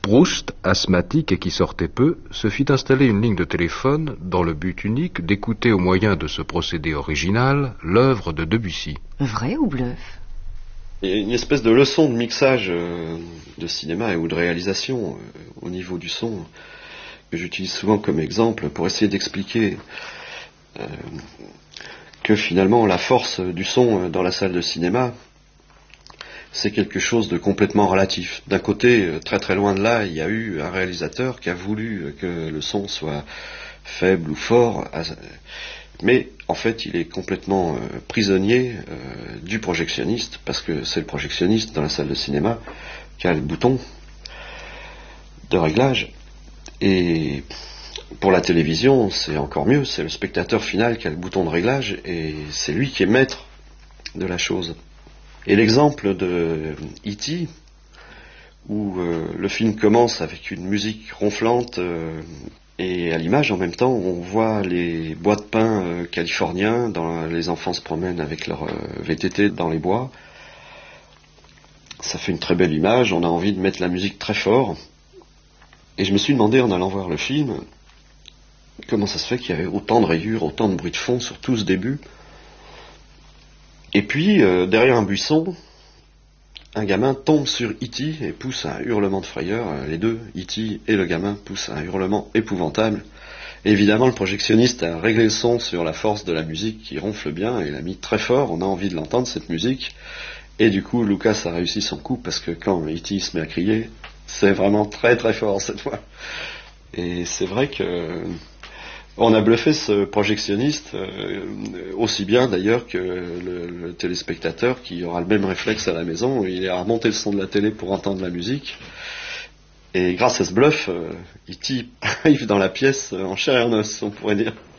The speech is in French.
Proust, asthmatique et qui sortait peu, se fit installer une ligne de téléphone dans le but unique d'écouter au moyen de ce procédé original l'œuvre de Debussy. Vrai ou bluff? Il y a une espèce de leçon de mixage de cinéma ou de réalisation au niveau du son que j'utilise souvent comme exemple pour essayer d'expliquer que finalement la force du son dans la salle de cinéma, c'est quelque chose de complètement relatif. D'un côté, très très loin de là, il y a eu un réalisateur qui a voulu que le son soit faible ou fort, mais en fait il est complètement prisonnier du projectionniste, parce que c'est le projectionniste dans la salle de cinéma qui a le bouton de réglage. Et pour la télévision, c'est encore mieux, c'est le spectateur final qui a le bouton de réglage, et c'est lui qui est maître de la chose. Et l'exemple de E.T., où le film commence avec une musique ronflante, et à l'image en même temps on voit les bois de pin californiens, les enfants se promènent avec leur VTT dans les bois, ça fait une très belle image, on a envie de mettre la musique très fort, et je me suis demandé en allant voir le film, comment ça se fait qu'il y avait autant de rayures, autant de bruit de fond sur tout ce début. Et puis, derrière un buisson, un gamin tombe sur E.T. et pousse un hurlement de frayeur. Les deux, E.T. et le gamin, poussent un hurlement épouvantable. Et évidemment, le projectionniste a réglé le son sur la force de la musique qui ronfle bien, et il l'a mis très fort, on a envie de l'entendre, cette musique. Et du coup, Lucas a réussi son coup, parce que quand E.T. se met à crier, c'est vraiment très très fort cette fois. Et c'est vrai que on a bluffé ce projectionniste, aussi bien d'ailleurs que le téléspectateur qui aura le même réflexe à la maison, il ira remonter le son de la télé pour entendre la musique. Et grâce à ce bluff, E.T. arrive dans la pièce en chair et en os, on pourrait dire.